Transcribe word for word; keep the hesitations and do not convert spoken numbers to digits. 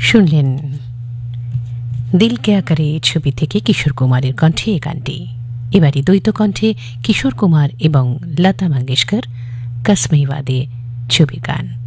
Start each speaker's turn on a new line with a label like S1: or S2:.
S1: শুনলেন দিল কেয়া করে ছবি থেকে কিশোর কুমারের কণ্ঠে এই গানটি। এবারে দ্বৈত কণ্ঠে কিশোর কুমার এবং লতা মঙ্গেশকর কসমে ওয়াদে ছবির গান।